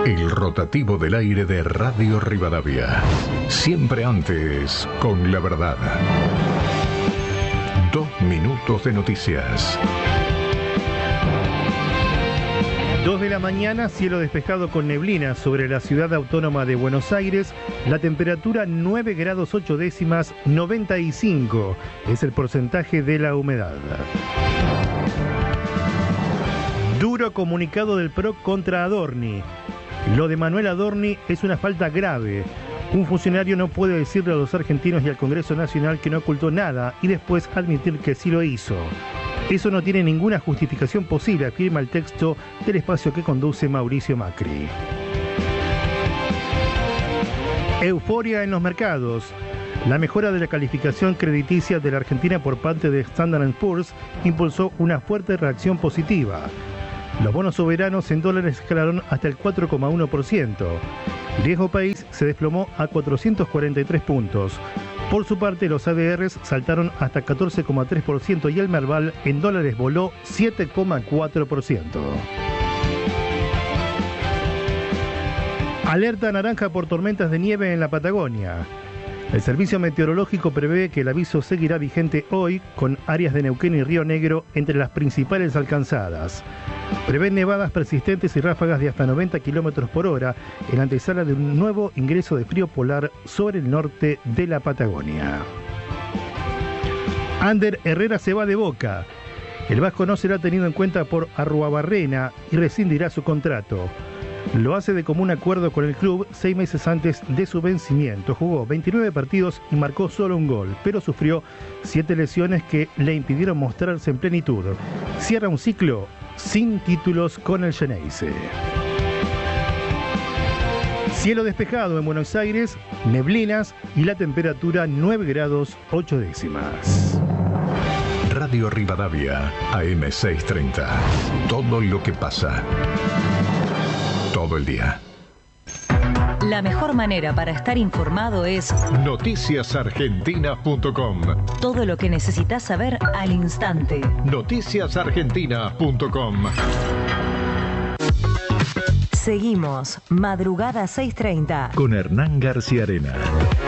El rotativo del aire de Radio Rivadavia. Siempre antes, con la verdad. 2 minutos de noticias. 2 de la mañana, cielo despejado con neblina sobre la ciudad autónoma de Buenos Aires. La temperatura 9 grados 8 décimas, 95 es el porcentaje de la humedad. Duro comunicado del PRO contra Adorni. Lo de Manuel Adorni es una falta grave. Un funcionario no puede decirle a los argentinos y al Congreso Nacional que no ocultó nada y después admitir que sí lo hizo. Eso no tiene ninguna justificación posible, afirma el texto del espacio que conduce Mauricio Macri. Euforia en los mercados. La mejora de la calificación crediticia de la Argentina por parte de Standard & Poor's impulsó una fuerte reacción positiva. Los bonos soberanos en dólares escalaron hasta el 4,1%. El riesgo país se desplomó a 443 puntos. Por su parte, los ADRs saltaron hasta 14,3% y el Merval en dólares voló 7,4%. Alerta naranja por tormentas de nieve en la Patagonia. El Servicio Meteorológico prevé que el aviso seguirá vigente hoy, con áreas de Neuquén y Río Negro entre las principales alcanzadas. Prevén nevadas persistentes y ráfagas de hasta 90 km por hora en la antesala de un nuevo ingreso de frío polar sobre el norte de la Patagonia. Ander Herrera se va de Boca. El vasco no será tenido en cuenta por Arruabarrena y rescindirá su contrato. Lo hace de común acuerdo con el club 6 meses antes de su vencimiento. Jugó 29 partidos y marcó solo un gol, pero sufrió 7 lesiones que le impidieron mostrarse en plenitud. Cierra un ciclo sin títulos con el Xeneize. Cielo despejado en Buenos Aires, neblinas y la temperatura 9 grados 8 décimas. Radio Rivadavia, AM 630. Todo lo que pasa. Todo el día. La mejor manera para estar informado es noticiasargentina.com. Todo lo que necesitas saber al instante. Noticiasargentina.com. Seguimos, Madrugada 630. Con Hernán García Arena.